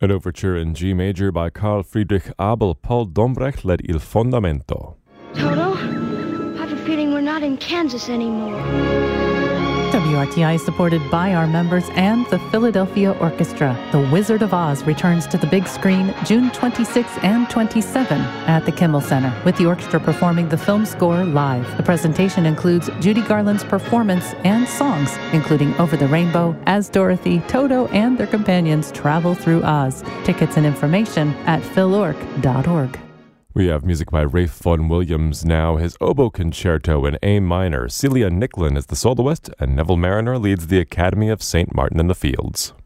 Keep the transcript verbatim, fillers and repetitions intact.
An overture in G major by Carl Friedrich Abel. Paul Dombrecht led Il Fondamento. Toto, I have a feeling we're not in Kansas anymore. W R T I is supported by our members and the Philadelphia Orchestra. The Wizard of Oz returns to the big screen June twenty-sixth and twenty-seventh at the Kimmel Center, with the orchestra performing the film score live. The presentation includes Judy Garland's performance and songs, including Over the Rainbow, as Dorothy, Toto, and their companions travel through Oz. Tickets and information at philorc dot org. We have music by Ralph Vaughan Williams now, his oboe concerto in A minor. Celia Nicklin is the soloist, and Neville Mariner leads the Academy of Saint Martin in the Fields.